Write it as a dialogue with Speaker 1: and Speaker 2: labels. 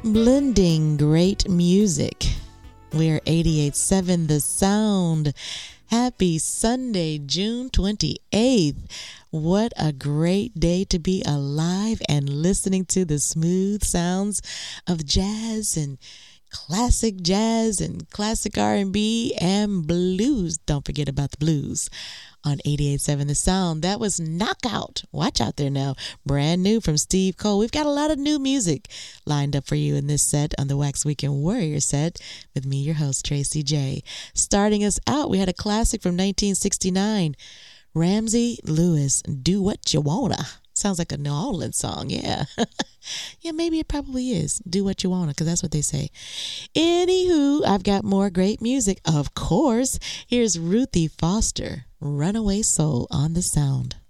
Speaker 1: Blending great music. We're 88.7 The Sound. Happy Sunday, June 28th. What a great day to be alive and listening to the smooth sounds of jazz and classic R&B and blues. Don't forget about the blues on 88.7 The Sound. That was Knockout. Watch out there now. Brand new from Steve Cole. We've got a lot of new music lined up for you in this set on the Wax Weekend Warrior set with me, your host, Tracy J. Starting us out, we had a classic from 1969. Ramsey Lewis, Do What You Wanna. Sounds like a New Orleans song, yeah. Yeah, maybe it probably is. Do what you wanna, because that's what they say. Anywho, I've got more great music, of course. Here's Ruthie Foster, Runaway Soul on The Sound.